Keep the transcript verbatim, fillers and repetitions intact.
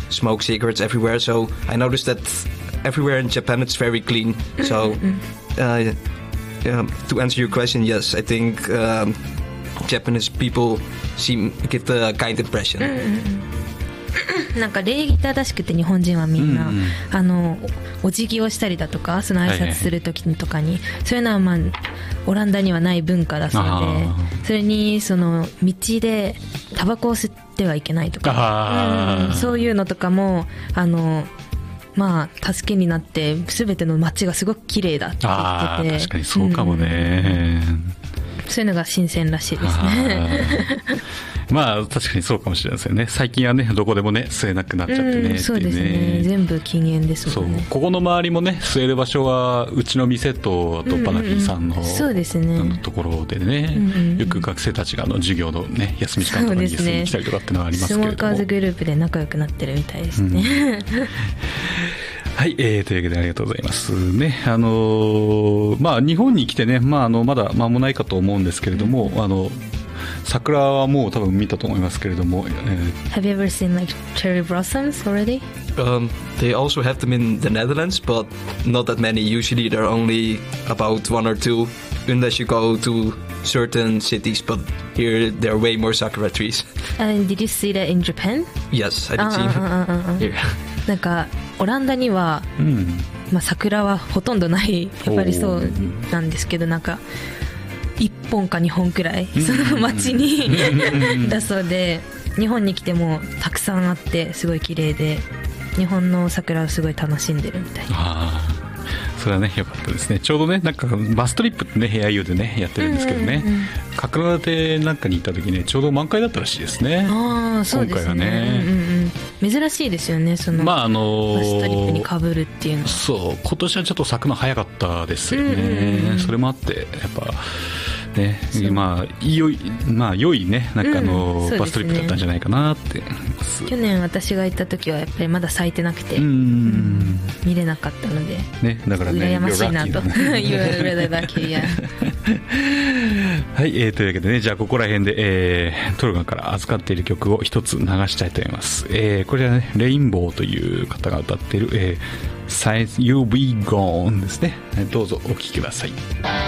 smoke cigarettes everywhere. So I noticed that everywhere in Japan it's very clean. So uh, um, to answer your question, yes, I think um, Japanese people seem give the kind impression. なんか礼儀正しくて日本人はみんな、うんうん、あのお辞儀をしたりだとかその挨拶する時とかに、はいはい、そういうのは、まあ、オランダにはない文化だそうで、それにその道でタバコを吸ってはいけないとか、うん、そういうのとかもあのまあ助けになって全ての街がすごく綺麗だって言ってて、 確かにそうかもね、 うん、そういうのが新鮮らしいですね。 まあ確かにそうかもしれないですよね。最近はねどこでもね吸えなくなっちゃってね、うん、 そうですね、全部禁煙ですもんね。 そうここの周りもね吸える場所はうちの店ととパナキーさんの、うんうん、そうですね、のところでね、うんうん、よく学生たちがあの授業のね休み時間とかに吸いに来たりとかっていうのはありますけれども、 スモーカーズグループで仲良くなってるみたいですね、うんはい、えー、というわけでありがとうございますね。あのー、まあ日本に来てね、まああのまだ間もないかと思うんですけれども、うん、あの桜はもう多分見たと思いますけれども、えー、 Have you ever seen like cherry blossoms already? Um, they also have them in the Netherlands, but not that many. Usually there are only about one or two, unless you go to certain cities. But here there are way more sakura trees. And did you see that in Japan? Yes, I did see them here. なんかオランダには、うんまあ、桜はほとんどないやっぱりそうなんですけど、なんかいっぽんかにほんくらいその街にだそうで、日本に来てもたくさんあってすごい綺麗で日本の桜をすごい楽しんでるみたいな。 あそれはね良かったですね。ちょうどねなんかバストリップってねヘアユーでねやってるんですけどね、うんうんうん、函館なんかに行った時ねちょうど満開だったらしいですね。 ああそうですね、今回はね、うんうん、珍しいですよねその、まああのー、バストリップにかぶるっていうのは。 そう今年はちょっと咲くの早かったですよね、うんうん、それもあってやっぱね、まあ良い、まあ良いね、なんかあの、うんね、バストリップだったんじゃないかなって思います。 去年私が行った時はやっぱりまだ咲いてなくて、うん、見れなかったので、 ね、だからね、 羨ましいなと。You're really lucky, yeah. はい、えー、というわけでね、じゃあここら辺で、えー、トルガンから預かっている曲を一つ流したいと思います。えー、これはね、レインボーという方が歌っている、えー、Since You'll Be Gone ですね。どうぞお聴きください。